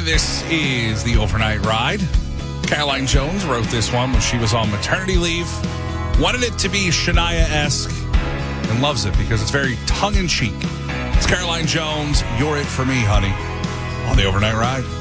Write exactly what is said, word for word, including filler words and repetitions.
This is the Overnight Ride. Caroline Jones wrote this one when she was on maternity leave. Wanted it to be Shania-esque and loves it because it's very tongue-in-cheek. It's Caroline Jones, You're It For Me, Honey, on the Overnight Ride.